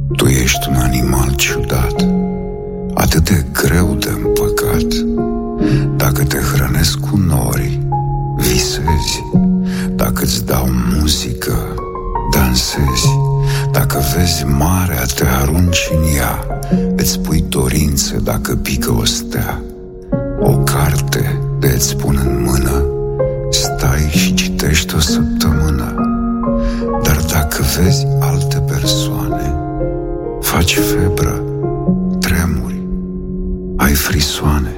Tu ești un animal ciudat, atât de greu de împăcat. Dacă te hrănesc cu nori, visezi. Dacă-ți dau muzică, dansezi. Dacă vezi marea, te arunci în ea. Îți pui dorințe dacă pică o stea. O carte de-ți pun în mână, stai și citești o săptămână. Dar dacă vezi alte persoane, faci febră, tremuri, ai frisoane.